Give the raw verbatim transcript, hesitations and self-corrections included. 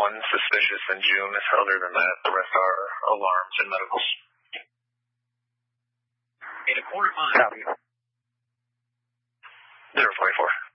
one suspicious in June. Other than that, the rest are alarms and medicals. In a quarter mile. Copy. zero twenty-four.